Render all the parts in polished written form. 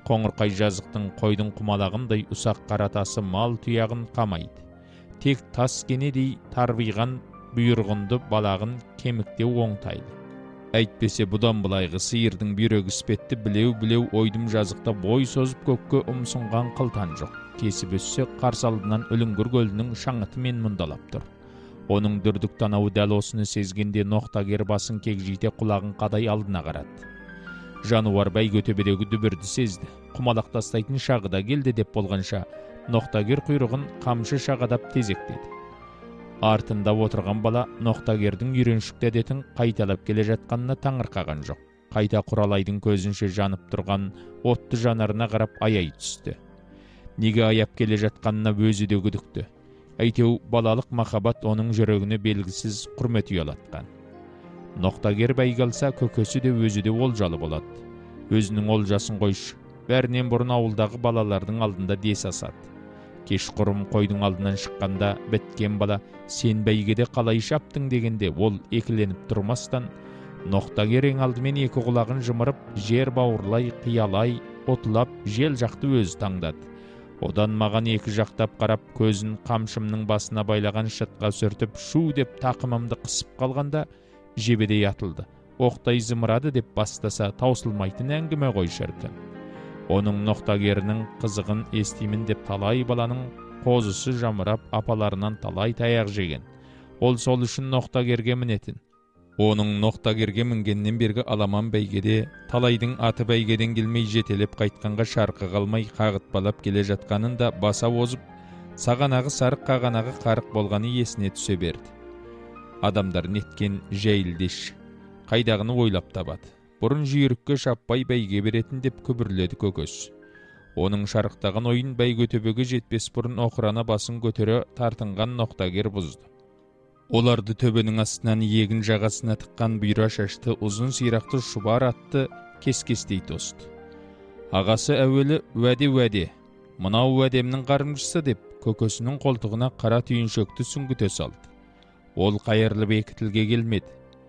Қоңырқай жазықтың қойдың құмалағындай ұсақ қаратасы мал тұяғын қамайды. Тек тас кенедей тарбиған бұйырғынды балағын кемікте оңтайлы. Әйтпесе бұдан былайғы сиырдың бүйрегі іспетті білеу ойдым жазықта бой созып көкке ұмсынған қылтан жоқ. Кесіп өссе қарсы алдынан Үліңгір көлінің шаңытымен мұндалап тұр. Оның дүрдік танауы дәл осыны сезгенде Ноқтагер басын кегжите құлағын қадай алдына қарады. Жануар бәйгөтөбедегі дүбірді сезді. Құмалақ тастайтын шағы да келді деп болғанша, Ноқтагер құйрығын қамшы шағадап тезектеді. Артында отырған бала Ноқтагердің үйреншікті әдетін қайталап келе жатқанына таңырқаған жоқ. Қайта құралайдың көзінше жанып тұрған отты жанарына қарап аяй түсті. Неге аяп келе жатқанына өзі де күдікті. Әйтеу балалық махаббат оның жүрегіне белгісіз құрмет ұялатқан. Ноқтагер бәйге алса, көкесі де өзі де олжалы болады. Өзінің олжасын қойшы, бәрінен бұрын ауылдағы балалардың алдында дес асады. Кешқұрым қойдың алдынан шыққанда біткен бала сен бәйгеде қалай шаптың дегенде ол екіленіп тұрмастан, Ноқтагер ең алдымен екі құлағын жымырып, жер бауырлай, қиялай, отылап, жел жақты өзі таңдады. Одан маған екі жақтап қарап, көзін қамшымның басына байлаған шытқа сүртіп, шу деп тақымымды қысып қалғанда, жебедей атылды. Оқтай зымырады деп бастаса таусылмайтын әңгіме ғой шіркін. Оның Ноқтагерінің қызығын естимін деп талай баланың қозысы жамырап, апаларынан талай таяқ жеген. Ол сол үшін Ноқтагерге мінетін. Оның Ноқтагерге мінгеннен бергі аламан бәйгеде, талайдың аты бәйгеден келмей жетелеп қайтқанға шарқы қалмай қағытпалап келе жатқанын да баса озып, сағанағы сарық қағанағы қарық болғаны есіне түсе берді. Адамдар неткен жәйілдеш, қайдағыны ойлап табады. Бұрын жүйрікке шаппай бәйге беретін деп күбірледі көкөс. Оның шарықтаған ойын бәйгөтөбеге жетпес бұрын оқырана басын көтере тартынған Ноқтагер бұзды. Оларды төбенің астынан егін жағасына тыққан бұйра шашты ұзын сирақты шұбар атты кес-кестей тосты. Ағасы әуелі уәде, мынау уәдемнің қарымшысы деп көкөсінің қолтығына қара түйіншөкті сүңгіте салды. Ол қайырлы бекітілге келмеді.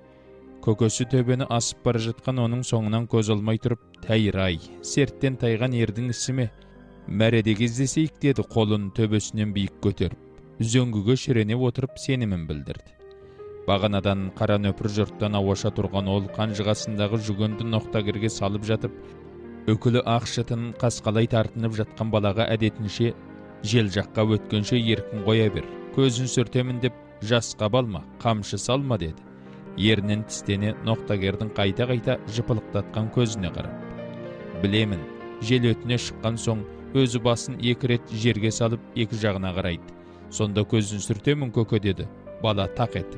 Көкөсі төбені асып бара жатқан оның соңынан көз алмай тұрып, тәйір-ай, серттен тайған ердің ісі ме? Мәреде кездесейік деді қолын төбесінен биік көтеріп. Үзөңгіге шірене отырып сенімін білдірді. Бағанадан қара нөпір жұрттан ауаша тұрған ол қанжығасындағы жүгенді Ноқтагерге салып жатып, өкілі ақ шытын қасқалай тартынып жатқан балаға әдетінше жел жаққа өткенше еркін қоя бер. Көзін сүртемін деп жасқа балма, қамшы салма деді. Ерінен тістене Ноқтагердің қайта-қайта жыпылықтатқан көзіне қарап. Білемін, жел өтіне шыққан соң өзі басын екі рет жерге салып екі жағына қарайды. Сонда көзін сүртемін көке деді, бала тақ етіп.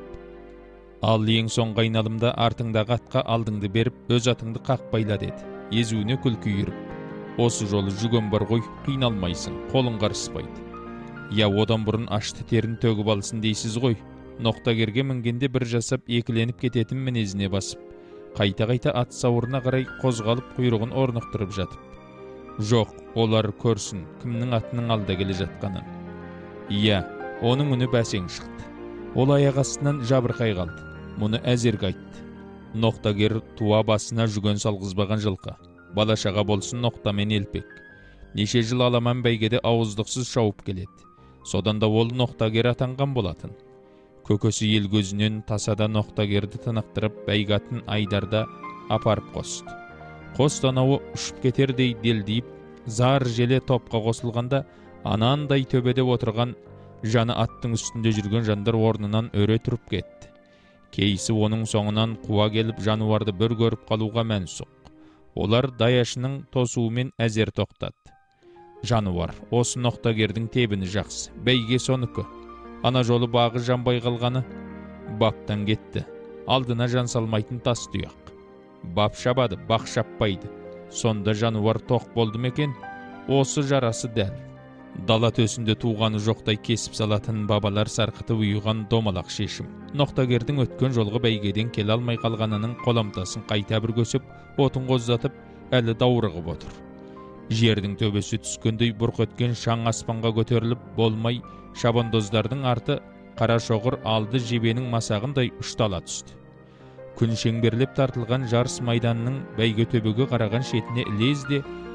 Ал ең соңғы айналымда артыңдағы атқа алдыңды беріп, өз атыңды қақпайла деді. Езуіне күлкі үйіріп. Осы жолы жүген бар ғой, қиналмайсың, қолың қарыспайды. Я одан бұрын ашты терін төгіп алсын дейсіз ғой. Ноқтагерге мінгенде бір жасап екіленіп кететін мінезіне басып, қайта-қайта ат сауырына қарай қозғалып құйрығын орнықтырып жатып. Жоқ, олар көрсін, кімнің атының алда келе жатқанын. Иә, оның үні бәсең шықты. Ол аяқ астынан жабырқай қалды. Мұны әзерге айтты. Ноқтагер туа басына жүген салғызбаған жылқы. Балашаға болсын ноқтамен елпек. Неше жыл аламан бәйгеде ауыздықсыз шауып келеді. Содан да ол Ноқтагер атанған болатын. Көкөсі ел көзінен тасада Ноқтагерді тынықтырып бәйгатын айдарда апарып қосты. Қос танауы ұшып кетердей делдейіп, зар желе топқа қосылғанда, анандай төбеде отырған жаны аттың үстінде жүрген жандар орнынан өре тұрып кетті. Кейсі оның соңынан қуа келіп жануарды бір көріп қалуға мәнсұқ. Олар даяшының тосуымен әзер тоқтады. Жануар, осы Ноқтагердің тебіні жақсы, бәйге соныкі. Ана жолы бағы жанбай қалғаны баптан кетті. Алдына жан салмайтын тас тұяқ. Бап шабады, бақ шаппайды. Сонда жануар тоқ болды мекен, осы жарасы дәл. Дала төсінде туғаны жоқтай кесіп салатын бабалар сарқыты ұйыған домалақ шешім. Ноқтагердің өткен жолғы бәйгеден келе алмай қалғанының қоламтасын қайта бір көсіп, отын қоздатып, әлі даурығып отыр. Жердің төбесі түскендей бұрқ өткен шаң аспанға көтеріліп болмай, шабандоздардың арты қара шоғыр алды жебенің масағындай ұштала түсті. Күн шеңберлеп тартылған жарыс майданның бәйге төбеге қараған шетіне лезде